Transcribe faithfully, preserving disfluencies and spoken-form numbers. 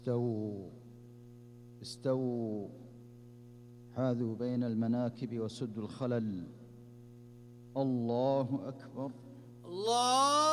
استووا استووا حاذوا بين المناكب وسدوا الخلل. الله أكبر. الله